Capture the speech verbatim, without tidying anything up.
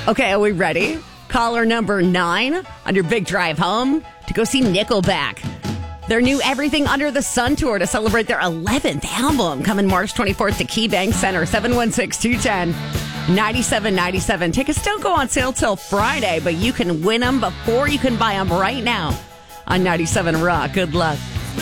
Okay, are we ready? Caller number nine on your big drive home to go see Nickelback. Their new Everything Under the Sun tour to celebrate their eleventh album coming March twenty-fourth to KeyBank Center, seven one six, two one zero, nine seven nine seven. Tickets don't go on sale till Friday, but you can win them before you can buy them right now on ninety-seven Rock. Good luck.